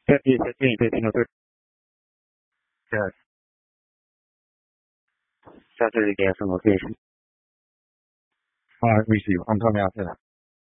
50, 15, 1503. Yes. South of the gas and location. All right, receive. I'm coming out to that.